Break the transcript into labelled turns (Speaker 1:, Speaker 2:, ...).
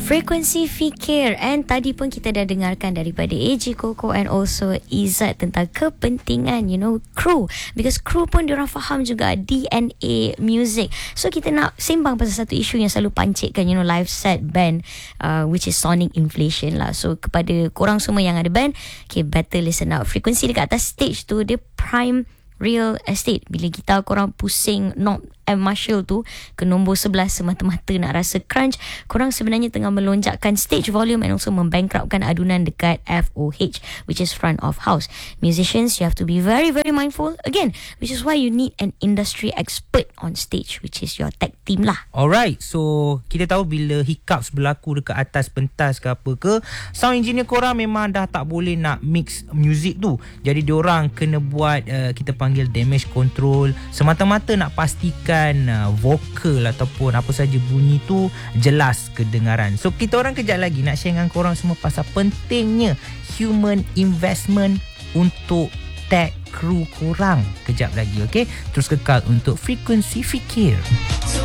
Speaker 1: Frekuensi Fikir. And tadi pun kita dah dengarkan daripada AG Koko and also Izzat tentang kepentingan, crew. Because crew pun diorang faham juga DNA music. So kita nak sembang pasal satu isu yang selalu pancitkan, live set band, which is sonic inflation lah. So kepada korang semua yang ada band, okay, better listen out. Frekuensi dekat atas stage tu, dia prime real estate. Bila gitar korang pusing knob M Marshall tu ke nombor 11 semata-mata nak rasa crunch, korang sebenarnya tengah melonjakkan stage volume and also membankruptkan adunan dekat FOH, which is front of house. Musicians, you have to be very very mindful again, which is why you need an industry expert on stage, which is your tech team lah.
Speaker 2: Alright, so kita tahu bila hiccups berlaku dekat atas pentas ke apa ke, sound engineer korang memang dah tak boleh nak mix music tu. Jadi diorang kena buat kita panggil damage control, semata-mata nak pastikan vokal ataupun apa saja bunyi tu jelas kedengaran. So kita orang kejap lagi nak share dengan korang semua pasal pentingnya human investment untuk tech crew korang kejap lagi, okay? Terus kekal untuk Frekuensi Fikir.